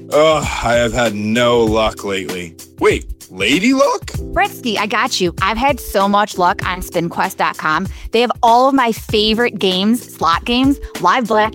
Ugh, I have had no luck lately. Wait, Lady Luck? Britsky, I got you. I've had so much luck on SpinQuest.com. They have all of my favorite games, slot games, live blackjack,